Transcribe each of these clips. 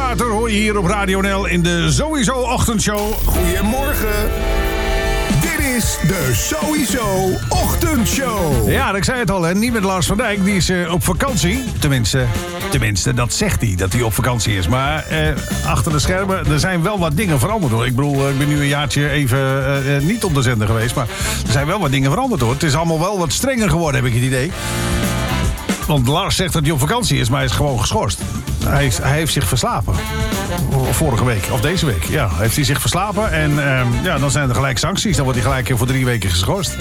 Water hoor je hier op Radio NL in de Sowieso Ochtendshow. Goedemorgen. Dit is de Sowieso Ochtendshow. Ja, ik zei het al, hè. Niet met Lars van Dijk. Die is op vakantie. Tenminste, dat zegt hij, dat hij op vakantie is. Maar achter de schermen, er zijn wel wat dingen veranderd, hoor. Ik bedoel, ik ben nu een jaartje even niet op de zender geweest. Maar er zijn wel wat dingen veranderd, hoor. Het is allemaal wel wat strenger geworden, heb ik het idee. Want Lars zegt dat hij op vakantie is, maar hij is gewoon geschorst. Hij heeft zich verslapen. Vorige week, of deze week. Ja, heeft hij zich verslapen. En dan zijn er gelijk sancties. Dan wordt hij gelijk voor 3 weken geschorst.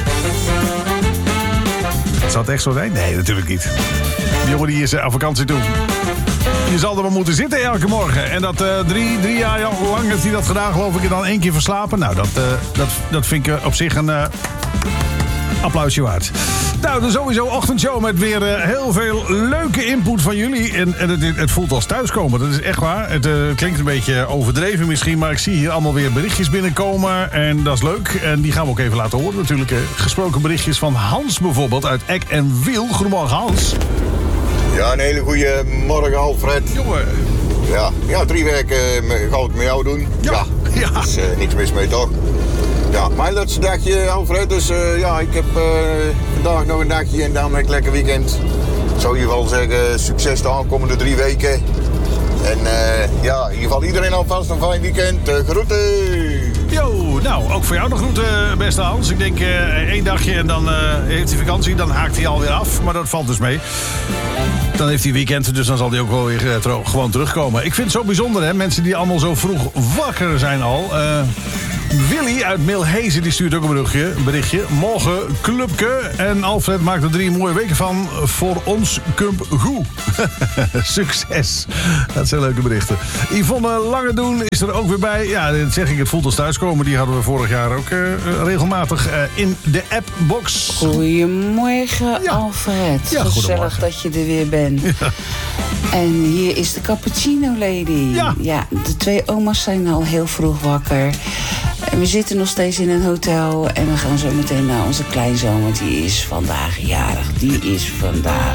Zou het echt zo zijn? Nee, natuurlijk niet. Die jongen die is aan vakantie toe. Je zal er maar moeten zitten elke morgen. En dat 3 jaar lang heeft hij dat gedaan, geloof ik. En dan 1 keer verslapen. Nou, dat vind ik op zich een applausje waard. Nou, de Sowieso Ochtendshow met weer heel veel leuke input van jullie. En het voelt als thuiskomen, dat is echt waar. Het klinkt een beetje overdreven misschien, maar ik zie hier allemaal weer berichtjes binnenkomen. En dat is leuk. En die gaan we ook even laten horen natuurlijk. Gesproken berichtjes van Hans bijvoorbeeld uit Eck en Wiel. Goedemorgen, Hans. Ja, een hele goede morgen, Alfred. Jongen. Ja, 3 weken ga ik met jou doen. Ja. Er is niks mis mee, toch? Ja, mijn laatste dagje, Alfred. Dus ik heb vandaag nog een dagje en dan een lekker weekend. Ik zou in ieder geval zeggen, succes de aankomende 3 weken. En in ieder geval iedereen alvast een fijn weekend. Groeten! Yo, nou, ook voor jou de groeten, beste Hans. Ik denk 1 dagje en dan heeft hij vakantie. Dan haakt hij alweer af, maar dat valt dus mee. Dan heeft hij weekend, dus dan zal hij ook wel weer gewoon terugkomen. Ik vind het zo bijzonder, hè. Mensen die allemaal zo vroeg wakker zijn al. Willy uit Milhezen die stuurt ook een berichtje. Morgen clubke en Alfred maakt er 3 mooie weken van voor ons Kump Goed. Succes. Dat zijn leuke berichten. Yvonne Langedoen is er ook weer bij. Ja, dat zeg ik, het voelt als thuiskomen. Die hadden we vorig jaar ook regelmatig in de appbox. Goedemorgen, Alfred. Ja, gezellig dat je er weer bent. Ja. En hier is de Cappuccino Lady. Ja, de 2 oma's zijn al heel vroeg wakker. En we zitten nog steeds in een hotel. En we gaan zo meteen naar onze kleinzoon. Want die is vandaag jarig. Die is vandaag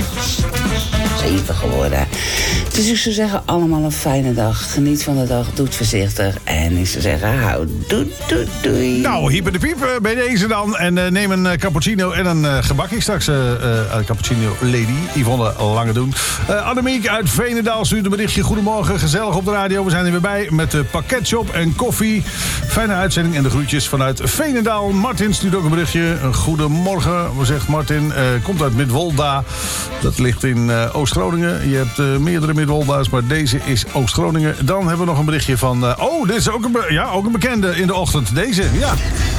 7 geworden. Dus ik zou zeggen, allemaal een fijne dag. Geniet van de dag, doe het voorzichtig. En ik zou zeggen, doei. Nou, hyper de piep bij deze dan. En neem een cappuccino en een gebakje straks. Cappuccino Lady, Yvonne Langedoen. Annemiek uit Veenendaal stuurt een berichtje. Goedemorgen, gezellig op de radio. We zijn er weer bij met de pakketshop en koffie. Fijne uitzending en de groetjes vanuit Veenendaal. Martin stuurt ook een berichtje. Goedemorgen, zegt Martin. Komt uit Midwolda. Dat ligt in Oost-Groningen. Je hebt meerdere Midwolda's, maar deze is Oost-Groningen. Dan hebben we nog een berichtje van... dit is ook ook een bekende in de ochtend. Deze, ja.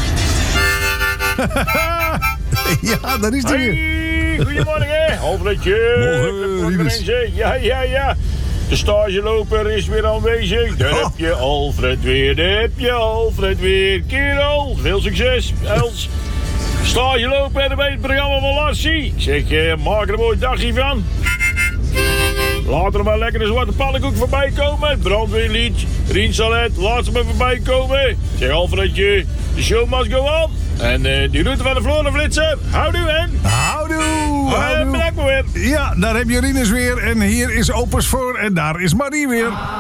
Ja, daar is die weer. Hey, goedemorgen, Alfredje. Morgen, Ja. De stageloper is weer aanwezig. Daar heb je Alfred weer. Kerel, veel succes. Els. Stageloper bij het programma van Lassie. Ik zeg, maak er een mooi dagje van. Laat er maar lekker een zwarte pannenkoek voorbij komen. Brandweerlied, Riensalet, laat ze maar voorbij komen. Zeg Alfredje, de show must go on. En die route van de Florenflitser, houdoe en... Houdoe. Bedankt maar weer. Ja, daar heb je Rinus weer. En hier is Opus voor. En daar is Marie weer.